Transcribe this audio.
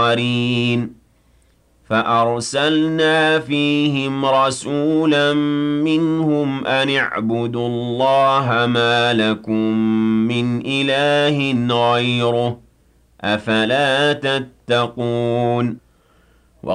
فأرسلنا فيهم رسولا منهم أن اعبدوا الله ما لكم من إله غيره أفلا تتقون